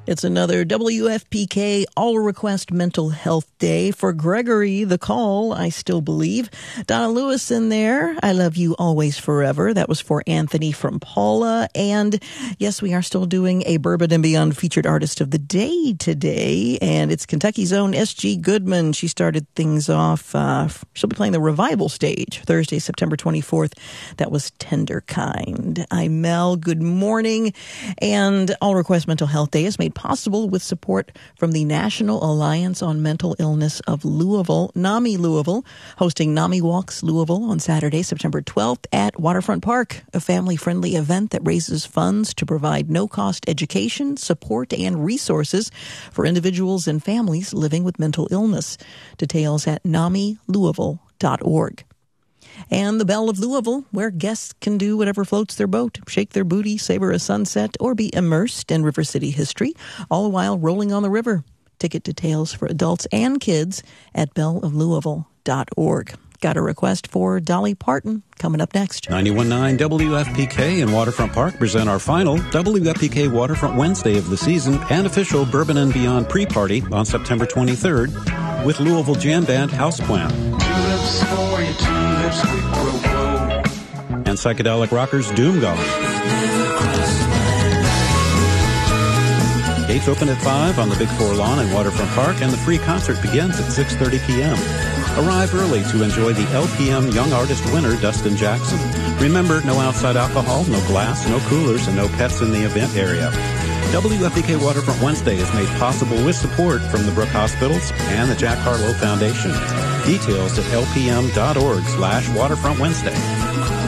It's another WFPK All Request Mental Health Day for Gregory the Call, I still believe. Donna Lewis in there. I love you always forever. That was for Anthony from Paula. And yes, we are still doing a Bourbon and Beyond featured artist of the day today. And it's Kentucky's own S.G. Goodman. She started things off. She'll be playing the Revival stage Thursday, September 24th. That was Tender Kind. I'm Mel. Good morning. And All Request Mental Health Day is made possible with support from the National Alliance on Mental Illness of Louisville, NAMI Louisville, hosting NAMI Walks Louisville on Saturday, September 12th at Waterfront Park, a family-friendly event that raises funds to provide no-cost education, support, and resources for individuals and families living with mental illness. Details at namilouisville.org. And the Belle of Louisville, where guests can do whatever floats their boat, shake their booty, savor a sunset, or be immersed in River City history, all the while rolling on the river. Ticket details for adults and kids at belleoflouisville.org. Got a request for Dolly Parton coming up next. 91.9 WFPK and Waterfront Park present our final WFPK Waterfront Wednesday of the season and official Bourbon and Beyond pre-party on September 23rd with Louisville Jam Band Houseplant. And psychedelic rockers Doomgone. Gates open at 5 on the Big Four lawn in Waterfront Park, and the free concert begins at 6:30 p.m. Arrive early to enjoy the LPM Young Artist winner, Dustin Jackson. Remember, no outside alcohol, no glass, no coolers, and no pets in the event area. WFPK Waterfront Wednesday is made possible with support from the Brook Hospitals and the Jack Harlow Foundation. Details at lpm.org/Waterfront Wednesday.